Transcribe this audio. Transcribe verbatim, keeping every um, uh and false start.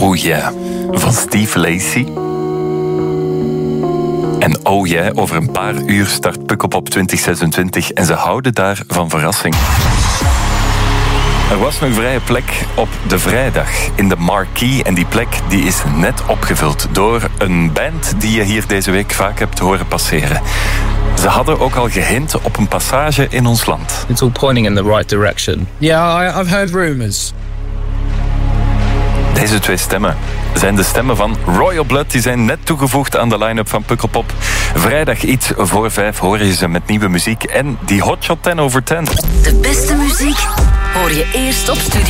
Oh yeah, van Steve Lacy. En oh yeah, over een paar uur start Pukkelpop twintig zesentwintig en ze houden daar van verrassing. Er was nog vrije plek op de vrijdag in de Marquee en die plek die is net opgevuld door een band die je hier deze week vaak hebt horen passeren. Ze hadden ook al gehint op een passage in ons land. It's all pointing in the right direction. Yeah, I, I've heard rumors. Deze twee stemmen zijn de stemmen van Royal Blood. Die zijn net toegevoegd aan de line-up van Pukkelpop. Vrijdag iets voor vijf hoor je ze met nieuwe muziek en die Hotshot tien over tien. De beste muziek hoor je eerst op Studio